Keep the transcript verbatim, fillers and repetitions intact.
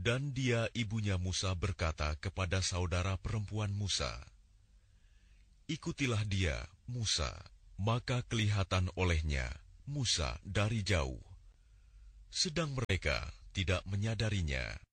Dan dia ibunya Musa berkata kepada saudara perempuan Musa, "Ikutilah dia, Musa." Maka kelihatan olehnya Musa dari jauh, sedang mereka tidak menyadarinya.